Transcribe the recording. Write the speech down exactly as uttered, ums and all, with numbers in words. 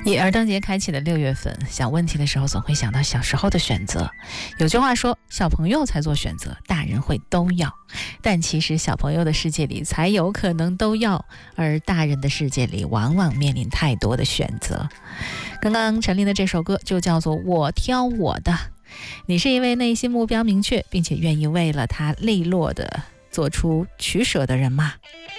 以儿童节开启的六月份，想问题的时候总会想到小时候的选择。有句话说，小朋友才做选择，大人会都要。但其实小朋友的世界里才有可能都要，而大人的世界里往往面临太多的选择。刚刚陈琳的这首歌就叫做《我挑我的》。你是一位内心目标明确，并且愿意为了它利落的做出取舍的人吗？